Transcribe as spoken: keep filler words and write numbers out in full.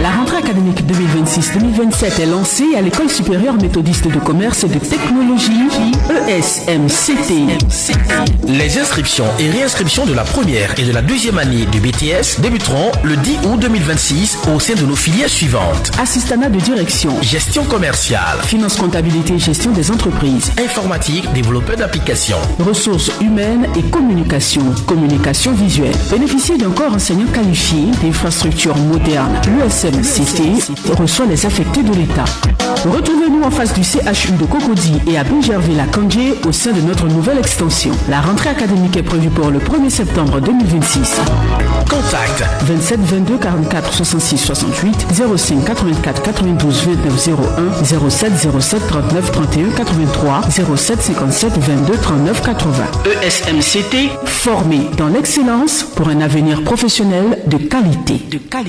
La rentrée académique deux mille vingt-six deux mille vingt-sept est lancée à l'École supérieure méthodiste de commerce et de technologie E S M C T. Les inscriptions et réinscriptions de la première et de la deuxième année du B T S débuteront le dix août deux mille vingt-six au sein de nos filières suivantes: Assistanat de direction, gestion commerciale, finance, comptabilité et gestion des entreprises, informatique, développeur d'applications, ressources humaines et communication, communication visuelle. Bénéficier d'un corps enseignant qualifié, d'infrastructures modernes, l'E S M C T reçoit les affectés de l'État. Retrouvez-nous en face du C H U de Cocody et à Bingerville-la-Kandjé au sein de notre nouvelle extension. La rentrée académique est prévue pour le premier septembre deux mille vingt-six. Contact vingt-sept vingt-deux quarante-quatre soixante-six soixante-huit, zéro cinq quatre-vingt-quatre quatre-vingt-douze vingt-neuf zéro un, zéro sept zéro sept trente-neuf trente et un quatre-vingt-trois, zéro sept cinquante-sept vingt-deux trente-neuf quatre-vingts. E S M C T, formé dans l'excellence pour un avenir professionnel de qualité. De qualité.